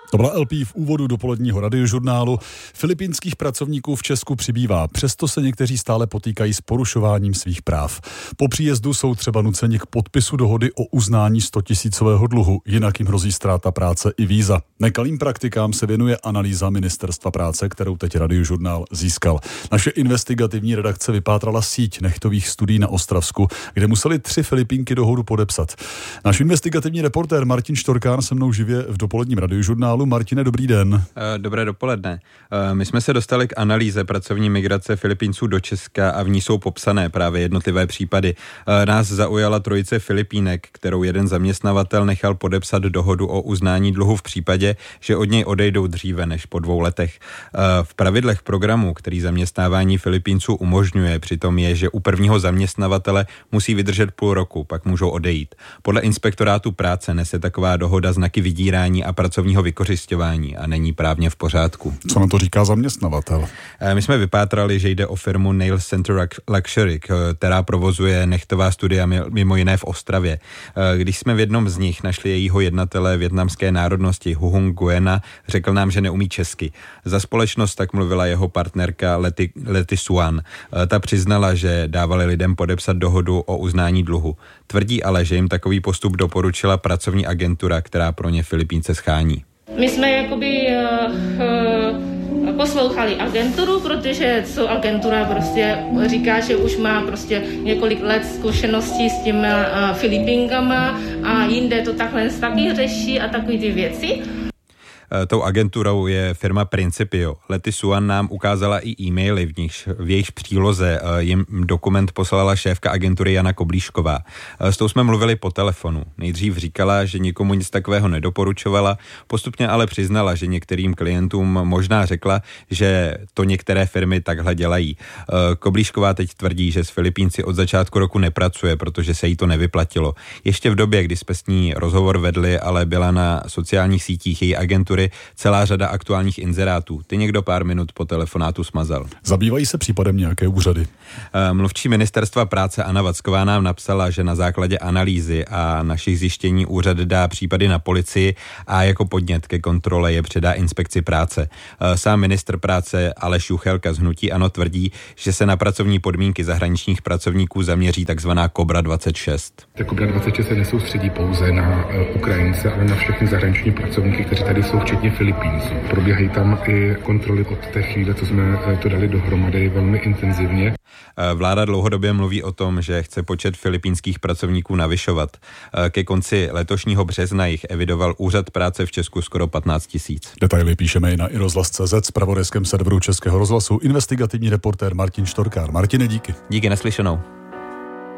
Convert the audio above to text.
To byla LP v úvodu dopoledního radiožurnálu. Filipínských pracovníků v Česku přibývá, přesto se někteří stále potýkají s porušováním svých práv. Po příjezdu jsou třeba nuceni k podpisu dohody o uznání 100 000 dluhu, jinak jim hrozí ztráta práce i víza. Nekalým praktikám se věnuje analýza Ministerstva práce, kterou teď radiožurnál získal. Naše investigativní redakce vypátrala síť nechtových studií na Ostravsku, kde museli 3 Filipínky dohodu podepsat. Náš investigativní reportér Martin Štorkán se mnou živě v dopoledním radiožurnálu. Martine, dobrý den. Dobré dopoledne. My jsme se dostali k analýze pracovní migrace Filipínců do Česka a v ní jsou popsané právě jednotlivé případy. Nás zaujala trojice Filipínek, kterou jeden zaměstnavatel nechal podepsat dohodu o uznání dluhu v případě, že od něj odejdou dříve než po 2 letech. V pravidlech programu, který zaměstnávání Filipínců umožňuje, přitom je, že u prvního zaměstnavatele musí vydržet půl roku, pak můžou odejít. Podle inspektorátu práce nese taková dohoda znaky vydírání a pracovního vykořisťování a není právně v pořádku. Co na to říká zaměstnavatel? My jsme vypátrali, že jde o firmu Nail Center Luxury, která provozuje nechtová studia mimo jiné v Ostravě. Když jsme v jednom z nich našli jejího jednatele vietnamské národnosti Huhung Nguyen, řekl nám, že neumí česky. Za společnost tak mluvila jeho partnerka Lety Suan. Ta přiznala, že dávali lidem podepsat dohodu o uznání dluhu. Tvrdí ale, že jim takový postup doporučila pracovní agentura, která pro ně Filipínce schání. My jsme jakoby poslouchali agenturu, protože co agentura prostě říká, že už má prostě několik let zkušeností s těmi Filipínkama a jinde to takhle taky řeší a takové ty věci. Tou agenturou je firma Principio. Lety Suan nám ukázala i e-maily, v jejichž příloze jim dokument poslala šéfka agentury Jana Koblíšková. S tou jsme mluvili po telefonu. Nejdřív říkala, že nikomu nic takového nedoporučovala, postupně ale přiznala, že některým klientům možná řekla, že to některé firmy takhle dělají. Koblíšková teď tvrdí, že s Filipínci od začátku roku nepracuje, protože se jí to nevyplatilo. Ještě v době, kdy jsme s ní rozhovor vedli, ale byla na sociálních sítích její agentury celá řada aktuálních inzerátů. Ty někdo pár minut po telefonátu smazal. Zabývají se případem nějaké úřady? Mluvčí Ministerstva práce Anna Vacková nám napsala, že na základě analýzy a našich zjištění úřad dá případy na policii a jako podnět ke kontrole je předá inspekci práce. Sám ministr práce Aleš Juchelka z hnutí ANO tvrdí, že se na pracovní podmínky zahraničních pracovníků zaměří takzvaná Kobra 26. Ta Kobra 26 se nesoustředí pouze na Ukrajince, ale na všechny zahraniční pracovníky, kteří tady jsou, včetně Filipínců. Probíhají tam i kontroly od té chvíle, co jsme to dali dohromady, velmi intenzivně. Vláda dlouhodobě mluví o tom, že chce počet filipínských pracovníků navyšovat. Ke konci letošního března jich evidoval úřad práce v Česku skoro 15 000. Detaily píšeme i na iRozhlas.cz, zpravodajském serveru Českého rozhlasu. Investigativní reportér Martin Štorkán. Martine, díky. Díky, naslyšenou.